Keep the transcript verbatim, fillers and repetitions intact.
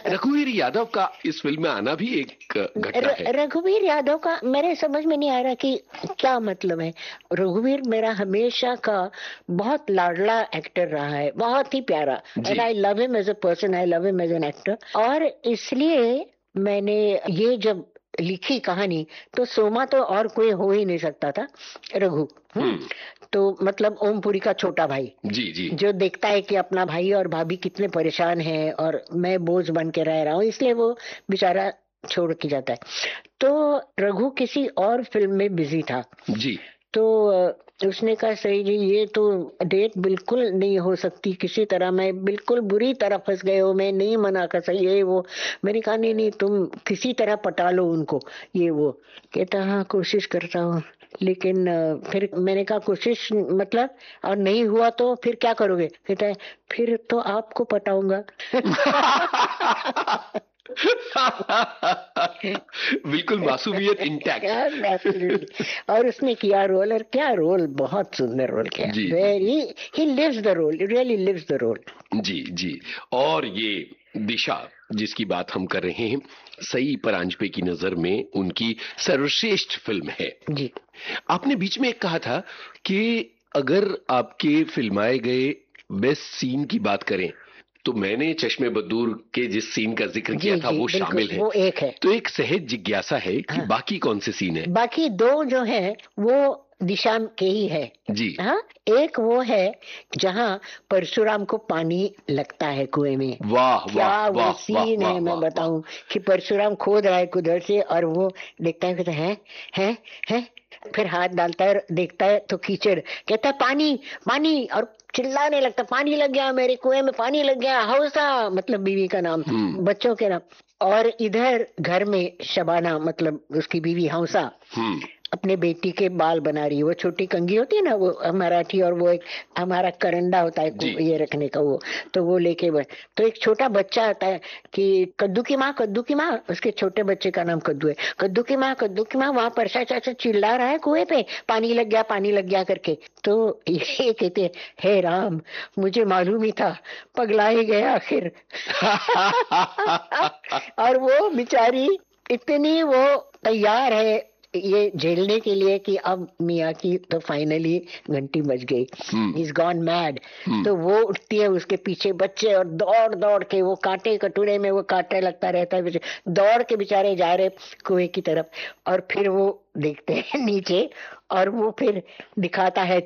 रघुवीर यादव का इस फिल्म में आना भी एक घटना है। रघुवीर यादव का मेरे समझ में नहीं आ रहा कि क्या मतलब है। रघुवीर मेरा हमेशा का बहुत लाडला एक्टर रहा है, बहुत ही प्यारा, and I love him as a person, I love him as an actor. और इसलिए मैंने ये जब लिखी कहानी तो सोमा तो और कोई हो ही नहीं सकता था, रघु। तो मतलब ओमपुरी का छोटा भाई जी जी, जो देखता है कि अपना भाई और भाभी कितने परेशान हैं और मैं बोझ बन के रह रहा हूँ, इसलिए वो बेचारा छोड़ के जाता है। तो रघु किसी और फिल्म में बिजी था जी, तो उसने कहा सही जी ये तो डेट बिल्कुल नहीं हो सकती, किसी तरह मैं बिल्कुल बुरी तरह फंस गए हो, मैं नहीं मना कर सही ये वो। मैंने कहा नहीं नहीं तुम किसी तरह पटा लो उनको, ये वो। कहता हाँ कोशिश करता हूँ, लेकिन फिर मैंने कहा कोशिश मतलब और नहीं हुआ तो फिर क्या करोगे? कहता है फिर तो आपको पटाऊंगा। बिल्कुल मासूमियत इंटैक्ट। और उसने किया रोल, और क्या रोल, बहुत सुंदर रोल किया। Very he lives the role, really lives the role. जी जी। और ये दिशा जिसकी बात हम कर रहे हैं, सई परांजपे की नजर में उनकी सर्वश्रेष्ठ फिल्म है जी। आपने बीच में एक कहा था कि अगर आपके फिल्माए गए बेस्ट सीन की बात करें तो मैंने चश्मे बदूर के जिस सीन का जिक्र किया था वो शामिल है। वो एक है। तो एक सहज जिज्ञासा है कि हाँ। बाकी कौन से सीन है? बाकी दो जो है वो दिशा के ही है जी। हाँ, एक वो है जहाँ परशुराम को पानी लगता है कुएं में। वाह क्या वाह, वो वाह, सीन वाह, है, मैं वाह, बताऊं कि परशुराम खोद रहा है कुदर से और वो देखता है, कहता है है है फिर हाथ डालता है, देखता है तो कीचड़, कहता है पानी पानी, और चिल्लाने लगता, पानी लग गया मेरे कुएं में, पानी लग गया। हौसा मतलब बीवी का नाम, बच्चों के नाम। और इधर घर में शबाना मतलब उसकी बीवी हौसा अपने बेटी के बाल बना रही है। वो छोटी कंघी होती है ना वो मराठी, और वो एक हमारा करंडा होता है ये रखने का, वो तो वो लेके बस। तो एक छोटा बच्चा आता है कि कद्दू की माँ, कद्दू की माँ, उसके छोटे बच्चे का नाम कद्दू है। कद्दू की माँ, कद्दू की माँ, वहां परसा चाचा चिल्ला रहा है कुएं पे, पानी लग गया, पानी लग गया करके। तो ये कहते हे राम, मुझे मालूम ही था, पगला ही गया आखिर। और वो बेचारी इतनी वो तैयार है ये झेलने के लिए कि अब मियाँ की तो फाइनली घंटी बज गई, इज गॉन मैड। तो वो उठती है, उसके पीछे बच्चे, और दौड़ दौड़ के वो कांटे कटोरे में वो कांटे लगता रहता है, दौड़ के बेचारे जा रहे कुएं की तरफ। और फिर वो देखते हैं नीचे और वो फिर दिखाता है